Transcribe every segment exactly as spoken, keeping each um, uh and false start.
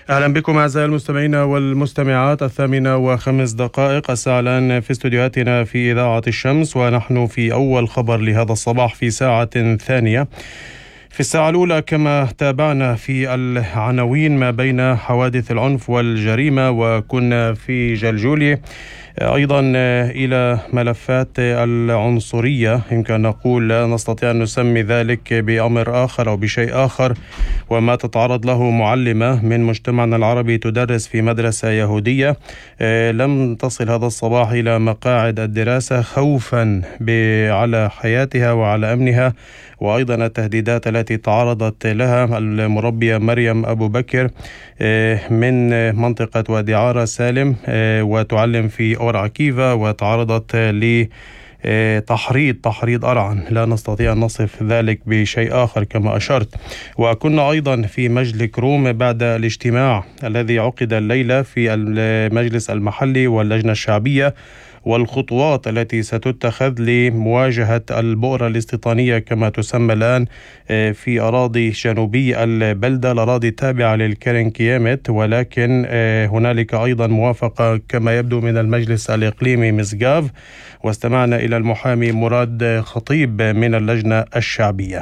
أهلا بكم أعزائي المستمعين والمستمعات. الثامنة وخمس دقائق الساعة الآن في استوديوهاتنا في إذاعة الشمس، ونحن في أول خبر لهذا الصباح في ساعة ثانية. في الساعة الأولى كما تابعنا في العناوين ما بين حوادث العنف والجريمة وكنا في جلجولي، أيضا إلى ملفات العنصرية، يمكن نقول لا نستطيع أن نسمي ذلك بأمر آخر أو بشيء آخر، وما تتعرض له معلمة من مجتمعنا العربي تدرس في مدرسة يهودية لم تصل هذا الصباح إلى مقاعد الدراسة خوفا على حياتها وعلى أمنها، وأيضا التهديدات التي تعرضت لها المربية مريم أبو بكر من منطقة وادي عارة سالم وتعلم في أور عكيفة، وتعرضت لتحريض تحريض أرعن، لا نستطيع أن نصف ذلك بشيء آخر كما أشرت. وكنا أيضا في مجلس كروم بعد الاجتماع الذي عقد الليلة في المجلس المحلي واللجنة الشعبية، والخطوات التي ستتخذ لمواجهة البؤرة الاستيطانية كما تسمى الآن في أراضي جنوبي البلدة، الأراضي التابعة للكرن كيامت، ولكن هنالك أيضا موافقة كما يبدو من المجلس الإقليمي مسقاف. واستمعنا إلى المحامي مراد خطيب من اللجنة الشعبية.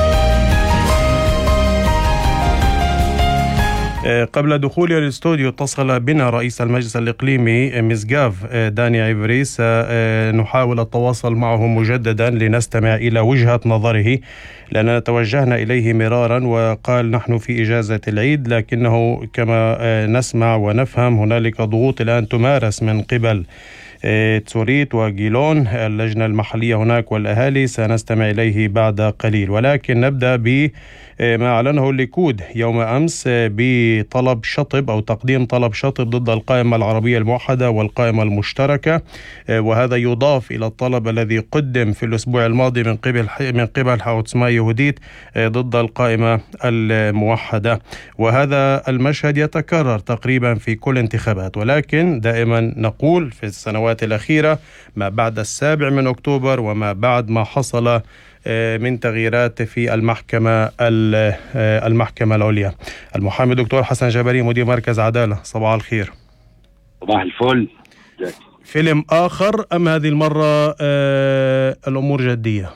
قبل دخولي الاستوديو اتصل بنا رئيس المجلس الإقليمي مسقاف داني عفريس، نحاول التواصل معه مجددا لنستمع إلى وجهة نظره، لأننا توجهنا إليه مرارا وقال نحن في إجازة العيد، لكنه كما نسمع ونفهم هنالك ضغوط الآن تمارس من قبل تسوريت وجيلون اللجنة المحلية هناك والأهالي، سنستمع إليه بعد قليل. ولكن نبدأ بما أعلنه الليكود يوم أمس بطلب شطب أو تقديم طلب شطب ضد القائمة العربية الموحدة والقائمة المشتركة، وهذا يضاف إلى الطلب الذي قدم في الأسبوع الماضي من قبل من قبل عوتسما يهوديت ضد القائمة الموحدة. وهذا المشهد يتكرر تقريبا في كل انتخابات، ولكن دائما نقول في السنوات الأخيرة ما بعد السابع من أكتوبر وما بعد ما حصل من تغييرات في المحكمة المحكمة العليا. المحامي دكتور حسن جبري مدير مركز عدالة، صباح الخير. صباح الفل. فيلم آخر أم هذه المرة الأمور جدية؟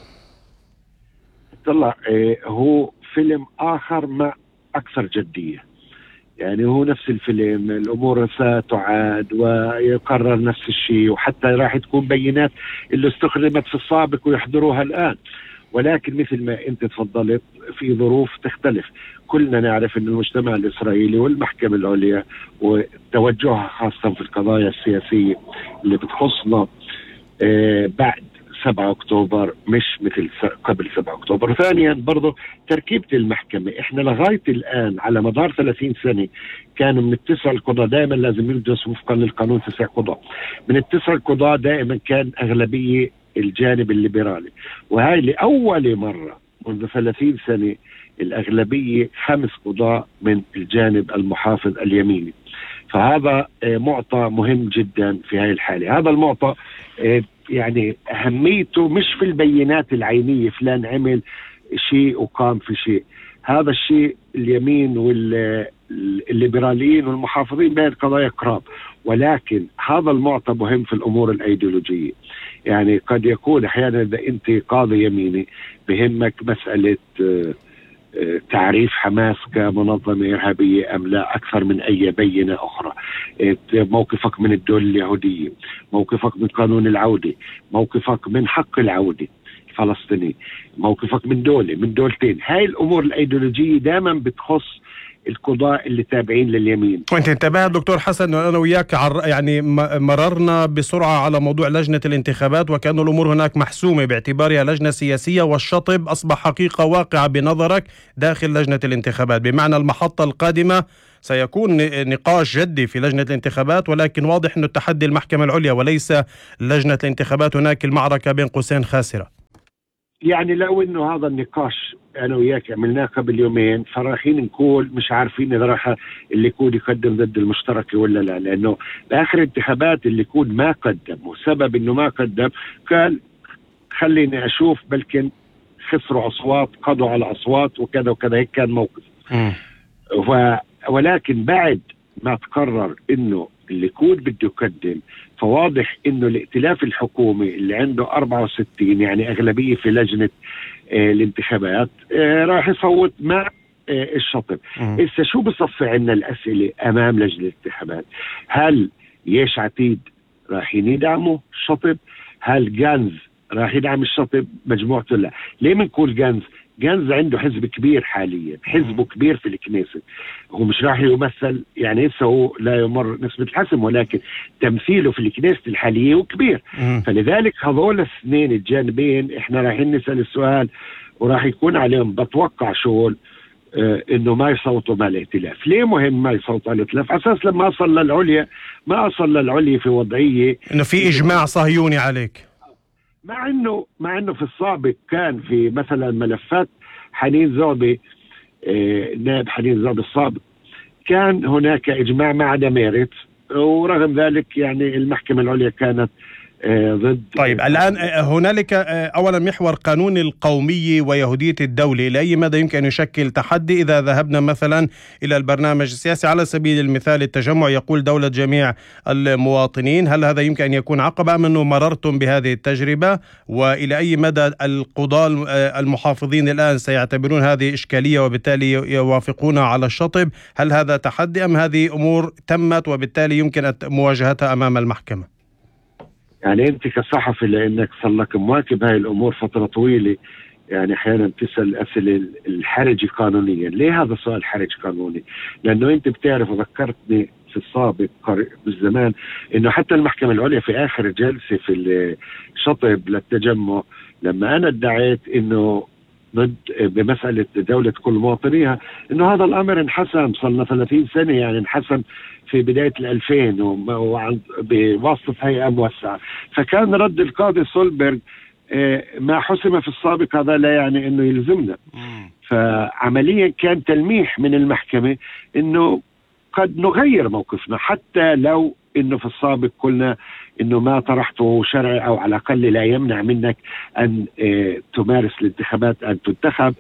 طلع هو فيلم آخر مع أكثر جدية، يعني هو نفس الفيلم، الأمور ستعاد ويقرر نفس الشيء، وحتى راح تكون بينات اللي استخدمت في السابق ويحضروها الآن، ولكن مثل ما أنت تفضلت في ظروف تختلف. كلنا نعرف أن المجتمع الإسرائيلي والمحكمة العليا وتوجهها خاصة في القضايا السياسية اللي بتخصنا آه بعد سبعة أكتوبر مش مثل قبل سبعة أكتوبر. ثانيا برضو تركيبة المحكمة، إحنا لغاية الآن على مدار ثلاثين سنة كانوا من التسع القضاء دائما لازم يدرسوا وفقا للقانون تسع قضاء، من التسع القضاء دائما كان أغلبية الجانب الليبرالي، وهاي لأول مرة منذ ثلاثين سنة الأغلبية خمس قضاء من الجانب المحافظ اليميني. فهذا معطى مهم جدا في هاي الحالة. هذا المعطى يعني أهميته مش في البينات العينية فلان عمل شيء وقام في شيء، هذا الشيء اليمين والليبراليين والمحافظين بين القضايا قراب، ولكن هذا المعطى مهم في الأمور الأيديولوجية. يعني قد يكون أحيانا إذا أنت قاضي يميني بهمك مسألة تعريف حماس كمنظمة إرهابية أم لا أكثر من أي بينة أخرى، موقفك من الدولة اليهودية، موقفك من قانون العودة، موقفك من حق العودة الفلسطيني، موقفك من دولة من دولتين. هاي الأمور الأيديولوجية دائما بتخص القضاء اللي تابعين لليمين. وانت انتبهت دكتور حسن انا وياك يعني مررنا بسرعه على موضوع لجنه الانتخابات، وكأن الامور هناك محسومه باعتبارها لجنه سياسيه، والشطب اصبح حقيقه واقعه بنظرك داخل لجنه الانتخابات، بمعنى المحطه القادمه سيكون نقاش جدي في لجنه الانتخابات، ولكن واضح انه التحدي المحكمه العليا وليس لجنه الانتخابات، هناك المعركه بين قوسين خاسره. يعني لو انه هذا النقاش انا وياك عملناه قبل يومين، فرايحين نقول مش عارفين اذا راح الليكود يقدم ضد المشتركه ولا لا، لانه باخر انتخابات الليكود ما قدم، وسبب انه ما قدم قال خليني اشوف بلكن خسروا اصوات، قضوا على اصوات وكذا وكذا، هيك كان موقف. م. ولكن بعد ما تقرر انه الليكود بده يقدم، فواضح انه الائتلاف الحكومي اللي عنده أربعة وستين يعني اغلبيه في لجنه آه الانتخابات آه راح يصوت مع آه الشطب. إسا شو بصفي عنا الاسئله امام لجنه الانتخابات؟ هل يش عتيد راح يدعموا الشطب؟ هل جانز راح يدعم الشطب مجموعته؟ لا. ليه بنقول جانز؟ جانز عنده حزب كبير حاليا، حزبه كبير في الكنيسة، هو مش راح يمثل يعني لسه هو لا يمر نسبة الحسم، ولكن تمثيله في الكنيسة الحالية وكبير. فلذلك هذول الاثنين الجانبين احنا راح نسأل السؤال وراح يكون عليهم بتوقع شغل اه انه ما يصوتوا مع الائتلاف. ليه مهم ما يصوتوا على الائتلاف؟ اساس لما اصل للعليا ما اصل للعليا في وضعية انه في اجماع صهيوني عليك، مع انه مع انه في السابق كان في مثلا ملفات حنين زعبي آه نائب حنين زعبي السابق كان هناك اجماع مع دميرت، ورغم ذلك يعني المحكمة العليا كانت آه ضد. طيب الآن هنالك أولا محور قانون القومية ويهودية الدولة، إلى أي مدى يمكن أن يشكل تحدي إذا ذهبنا مثلا إلى البرنامج السياسي؟ على سبيل المثال التجمع يقول دولة جميع المواطنين، هل هذا يمكن أن يكون عقبة أم أنه مررتم بهذه التجربة؟ وإلى أي مدى القضاة المحافظين الآن سيعتبرون هذه إشكالية وبالتالي يوافقون على الشطب؟ هل هذا تحدي أم هذه أمور تمت وبالتالي يمكن مواجهتها أمام المحكمة؟ يعني انت كصحفي لانك صار لك مواكب هاي الامور فتره طويله، يعني احيانا تسال اسئله الحرج قانونيا. ليه هذا سؤال حرج قانوني؟ لانه انت بتعرف وذكرتني في السابق بالزمان انه حتى المحكمه العليا في اخر جلسه في الشطب للتجمع لما انا ادعيت انه ضد بمساله دوله كل مواطنيها، انه هذا الامر انحسم، صلنا ثلاثين سنه يعني انحسم في بداية الألفين بواسطة هيئة موسعة. فكان رد القاضي سولبرغ ما حسم في السابق هذا لا يعني أنه يلزمنا. فعمليا كان تلميح من المحكمة أنه قد نغير موقفنا، حتى لو أنه في السابق قلنا أنه ما طرحته شرعي أو على الأقل لا يمنع منك أن تمارس الانتخابات، أن تنتخب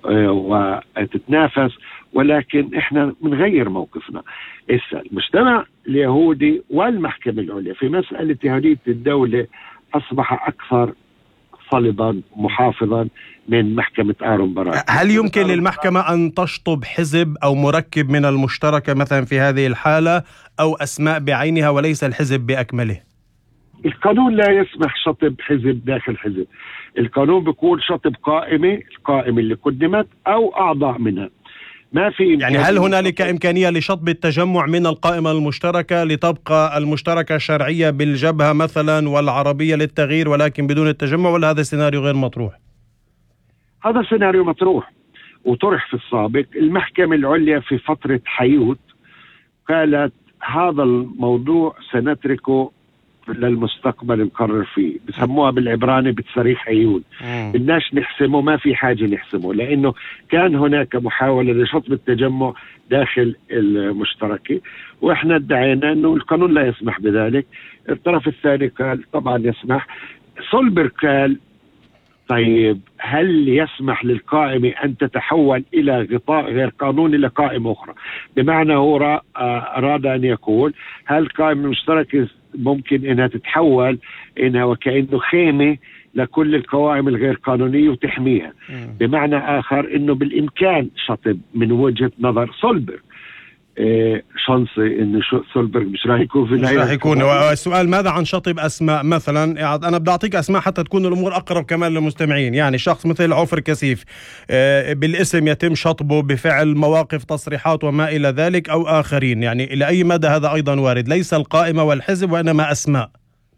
وتتنافس، ولكن احنا بنغير موقفنا. إسا المجتمع اليهودي والمحكمة العليا في مسألة يهودية الدولة أصبح أكثر صلبا محافظا من محكمة آرون براك. هل يمكن للمحكمة أن تشطب حزب أو مركب من المشتركة مثلا في هذه الحالة، أو أسماء بعينها وليس الحزب بأكمله؟ القانون لا يسمح شطب حزب داخل حزب. القانون بيقول شطب قائمة، القائمة اللي قدمت أو أعضاء منها. ما في يعني هل هنالك إمكانية لشطب التجمع من القائمة المشتركة لتبقى المشتركة شرعية بالجبهة مثلا والعربية للتغيير ولكن بدون التجمع، ولا هذا السيناريو غير مطروح؟ هذا سيناريو مطروح وطرح في السابق. المحكمة العليا في فترة حيوت قالت هذا الموضوع سنتركه للمستقبل نقرر فيه، بسموها بالعبراني بتصريح عيون. بدناش نحسمه، ما في حاجة نحسمه، لأنه كان هناك محاولة لشطب التجمع داخل المشتركة وإحنا ادعينا أنه القانون لا يسمح بذلك. الطرف الثاني قال طبعا يسمح. سولبرغ قال طيب هل يسمح للقائمة أن تتحول إلى غطاء غير قانوني لقائمة أخرى؟ بمعنى هو أراد أن يقول هل القائمة المشتركة ممكن أنها تتحول إنها وكأنه خيمة لكل القوائم الغير قانونية وتحميها. بمعنى آخر أنه بالإمكان شطب من وجهة نظر سولبرغ. إيه شانسي انه سولبرغ مش راح يكون في مش راح يكون. والسؤال ماذا عن شطب اسماء مثلا؟ انا بدي اعطيك اسماء حتى تكون الامور اقرب كمان للمستمعين. يعني شخص مثل عوفر كسيف بالاسم يتم شطبه بفعل مواقف تصريحات وما الى ذلك، او اخرين، يعني الى اي مدى هذا ايضا وارد؟ ليس القائمة والحزب وانما اسماء.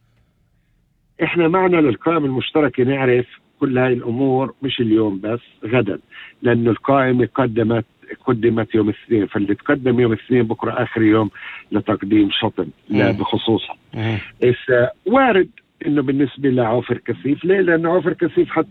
احنا معنا للقائمة المشتركة نعرف كل هاي الامور مش اليوم بس، غدا، لانه القائمة قدمت قدمت يوم الاثنين، فاللي تقدم يوم الاثنين بكره اخر يوم لتقديم شطب لا بخصوصها. إذا وارد انه بالنسبه لعوفر كسيف، ليه؟ لانه عوفر كسيف حتى